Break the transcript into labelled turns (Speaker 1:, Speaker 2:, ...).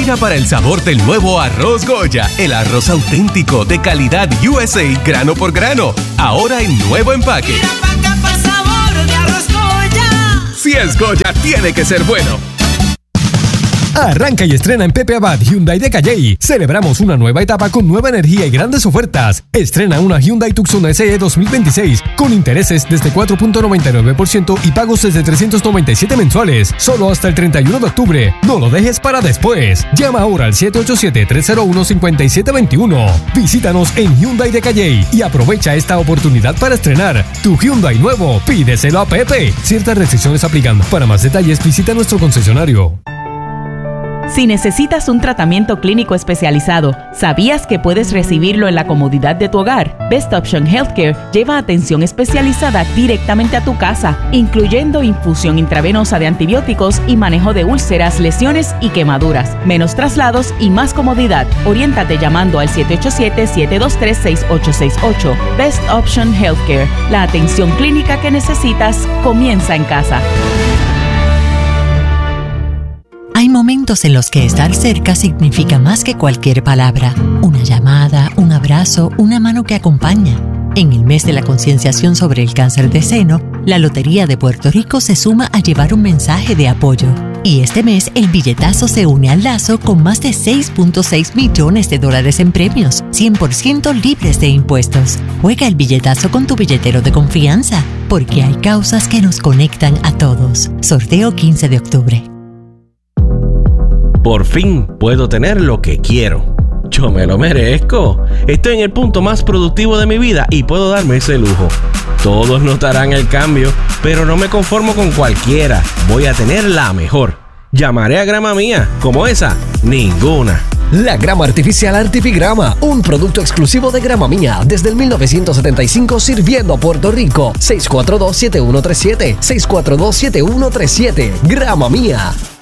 Speaker 1: Llega para el sabor del nuevo arroz Goya, el arroz auténtico de calidad USA grano por grano, ahora en nuevo empaque.
Speaker 2: Mira pa' acá pa' sabor de arroz Goya.
Speaker 1: Si es Goya, tiene que ser bueno.
Speaker 3: Arranca y estrena en Pepe Abad Hyundai de Calley. Celebramos una nueva etapa con nueva energía y grandes ofertas. Estrena una Hyundai Tucson SE 2026 con intereses desde 4.99% y pagos desde 397 mensuales. Solo hasta el 31 de octubre. No lo dejes para después. Llama ahora al 787-301-5721. Visítanos en Hyundai de Calley y aprovecha esta oportunidad para estrenar tu Hyundai nuevo. Pídeselo a Pepe. Ciertas restricciones aplican. Para más detalles, visita nuestro concesionario.
Speaker 4: Si necesitas un tratamiento clínico especializado, ¿sabías que puedes recibirlo en la comodidad de tu hogar? Best Option Healthcare lleva atención especializada directamente a tu casa, incluyendo infusión intravenosa de antibióticos y manejo de úlceras, lesiones y quemaduras. Menos traslados y más comodidad. Oriéntate llamando al 787-723-6868. Best Option Healthcare. La atención clínica que necesitas comienza en casa.
Speaker 5: Hay momentos en los que estar cerca significa más que cualquier palabra. Una llamada, un abrazo, una mano que acompaña. En el mes de la concienciación sobre el cáncer de seno, la Lotería de Puerto Rico se suma a llevar un mensaje de apoyo. Y este mes el billetazo se une al lazo con más de $6.6 millones en premios, 100% libres de impuestos. Juega el billetazo con tu billetero de confianza, porque hay causas que nos conectan a todos. Sorteo 15 de octubre.
Speaker 6: Por fin puedo tener lo que quiero. Yo me lo merezco. Estoy en el punto más productivo de mi vida y puedo darme ese lujo. Todos notarán el cambio, pero no me conformo con cualquiera. Voy a tener la mejor. Llamaré a Grama Mía. Como esa, ninguna.
Speaker 7: La grama artificial Artifigrama, un producto exclusivo de Grama Mía, desde el 1975 sirviendo a Puerto Rico. 642-7137, 642-7137, Grama Mía.